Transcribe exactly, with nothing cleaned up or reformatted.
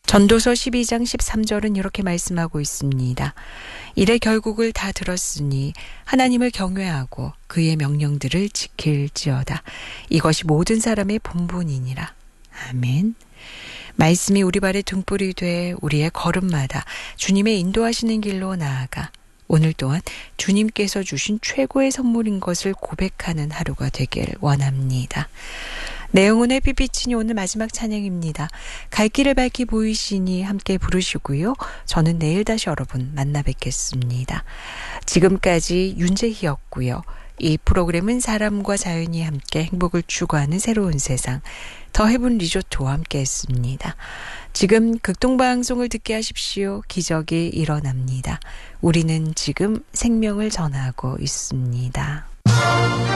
전도서 십이 장 십삼 절은 이렇게 말씀하고 있습니다. 이래 결국을 다 들었으니 하나님을 경외하고 그의 명령들을 지킬지어다. 이것이 모든 사람의 본분이니라. 아멘. 말씀이 우리 발의 등불이 돼 우리의 걸음마다 주님의 인도하시는 길로 나아가 오늘 또한 주님께서 주신 최고의 선물인 것을 고백하는 하루가 되길 원합니다. 내영혼의 빛비치니 오늘 마지막 찬양입니다. 갈 길을 밝히 보이시니 함께 부르시고요. 저는 내일 다시 여러분 만나 뵙겠습니다. 지금까지 윤재희였고요. 이 프로그램은 사람과 자연이 함께 행복을 추구하는 새로운 세상 더 헤븐 리조트와 함께 했습니다. 지금 극동방송을 듣게 하십시오. 기적이 일어납니다. 우리는 지금 생명을 전하고 있습니다.